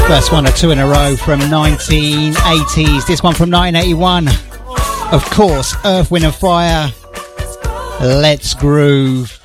First one or two in a row from 1980s. This one from 1981. Of course, Earth, Wind and Fire. Let's Groove.